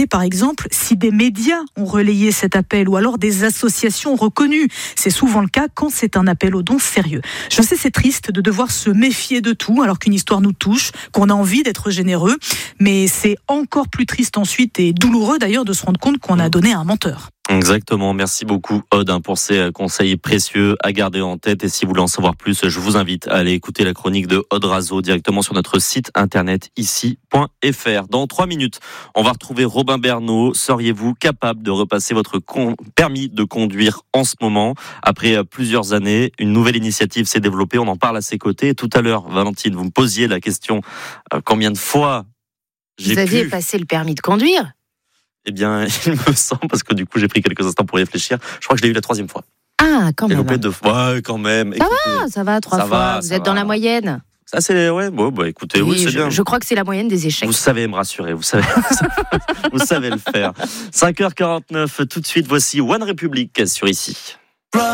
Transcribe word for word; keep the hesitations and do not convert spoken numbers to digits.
demander, par exemple, si des médias ont relayé cet appel ou alors des associations reconnues. C'est souvent le cas quand c'est un appel aux dons sérieux. Je sais, c'est triste de devoir se méfier de tout alors qu'une histoire nous touche, qu'on a envie d'être généreux, mais c'est encore plus triste ensuite et douloureux d'ailleurs de se rendre compte qu'on a donné à un menteur. Exactement, merci beaucoup Aude pour ces conseils précieux à garder en tête. Et si vous voulez en savoir plus, je vous invite à aller écouter la chronique de Aude Razo directement sur notre site internet ici point f r. Dans trois minutes, on va retrouver Robin Bernot. Seriez-vous capable de repasser votre con- permis de conduire en ce moment? Après plusieurs années, une nouvelle initiative s'est développée, on en parle à ses côtés. Et tout à l'heure, Valentine, vous me posiez la question, euh, combien de fois j'ai Vous aviez pu... passé le permis de conduire? Eh bien, il me semble, parce que du coup, j'ai pris quelques instants pour y réfléchir. Je crois que je l'ai eu la troisième fois. Ah, quand J'ai même. loupé deux fois. Ouais, quand même. Ça Écoutez, va, ça va, trois ça fois. va, Vous ça êtes dans va. la moyenne. Ça, c'est, ouais, bon, bah, écoutez, oui, Oui, c'est je, bien. je crois que c'est la moyenne des échecs. Vous savez me rassurer, vous savez, vous savez le faire. cinq heures quarante-neuf, tout de suite, voici One Republic sur ici.